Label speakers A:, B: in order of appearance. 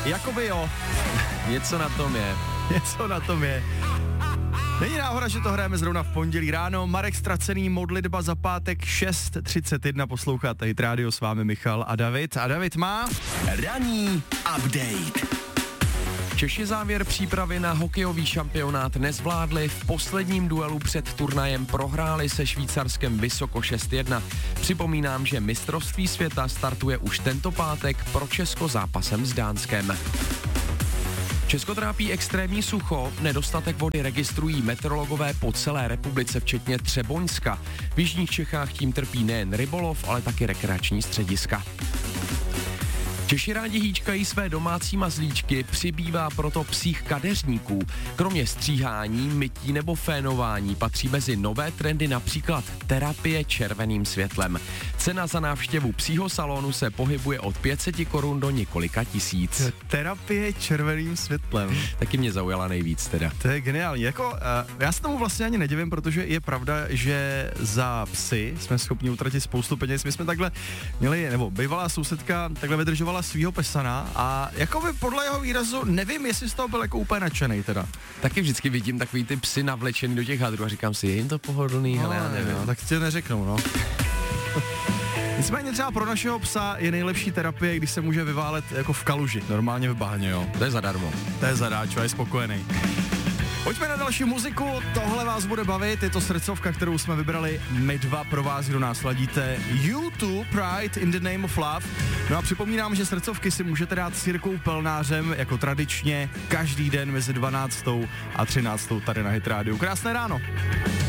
A: jakoby jo.
B: Něco na tom je.
A: Něco na tom je. Není náhoda, že to hrajeme zrovna v pondělí ráno. Marek Ztracený, modlitba za pátek 6:31. Posloucháte Hit Radio, s vámi Michal a David. A David má...
C: Ranní update.
B: Češi závěr přípravy na hokejový šampionát nezvládli, v posledním duelu před turnajem prohráli se Švýcarskem vysoko 6:1. Připomínám, že mistrovství světa startuje už tento pátek, pro Česko zápasem s Dánskem. Česko trápí extrémní sucho, nedostatek vody registrují meteorologové po celé republice, včetně Třeboňska. V jižních Čechách tím trpí nejen rybolov, ale taky rekreační střediska. Češi rádi hýčkají své domácí mazlíčky, přibývá proto psích kadeřníků. Kromě stříhání, mytí nebo fénování patří mezi nové trendy například terapie červeným světlem. Cena za návštěvu psího salonu se pohybuje od 500 korun do několika tisíc.
A: Terapie červeným světlem.
B: Taky mě zaujala nejvíc teda.
A: To je geniální. Já se tomu vlastně ani nedivím, protože je pravda, že za psy jsme schopni utratit spoustu peněz. My jsme takhle měli, nebo bývalá sousedka takhle vydržovala svýho pesana a jakoby podle jeho výrazu nevím, jestli z toho byl jako úplně nadšenej teda.
B: Taky vždycky vidím takový ty psy navlečený do těch hadrů a říkám si, je jim to pohodlný, ale já nevím.
A: No, tak ti neřeknou, no. Nicméně třeba pro našeho psa je nejlepší terapie, když se může vyválet jako v kaluži, normálně v bahně, jo.
B: To je zadarmo.
A: To je zadáčo a je spokojený. Pojďme na další muziku, tohle vás bude bavit, je to srdcovka, kterou jsme vybrali my dva pro vás, kdo nás ladíte. U2, Pride in the Name of Love. No a připomínám, že srdcovky si můžete dát s Jirkou Pelnářem jako tradičně každý den mezi 12. a 13. tady na Hit Radio. Krásné ráno.